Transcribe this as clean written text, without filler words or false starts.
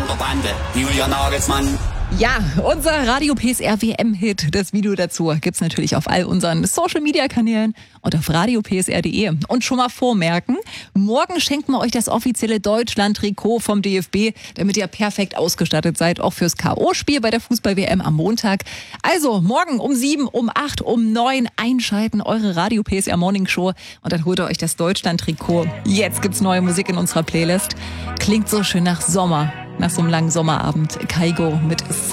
der Bande, Julian Nagelsmann. Ja, unser Radio PSR WM-Hit. Das Video dazu gibt's natürlich auf all unseren Social-Media-Kanälen und auf radiopsr.de. Und schon mal vormerken, morgen schenken wir euch das offizielle Deutschland-Trikot vom DFB, damit ihr perfekt ausgestattet seid, auch fürs K.O.-Spiel bei der Fußball-WM am Montag. Also morgen um 7, um 8, um 9 einschalten, eure Radio PSR Morning Show und dann holt ihr euch das Deutschland-Trikot. Jetzt gibt's neue Musik in unserer Playlist. Klingt so schön nach Sommer. Nach so einem langen Sommerabend. Kaigo mit